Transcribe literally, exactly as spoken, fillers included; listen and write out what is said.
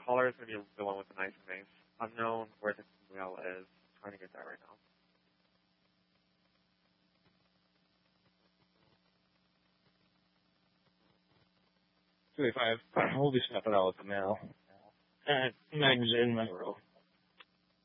caller is going to be the one with the nice face. Unknown where the wheel is. I'm trying to get that right now. two eighty-five. We'll be stepping out with the mail. Uh, Meg's in my row.